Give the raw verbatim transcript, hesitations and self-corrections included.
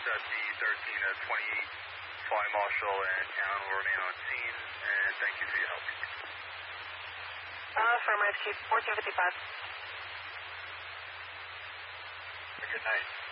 that the thirteen twenty-eight fly marshal and town will remain on scene, and thank you for your help. Uh, affirmative, Chief, fourteen fifty-five. Good night.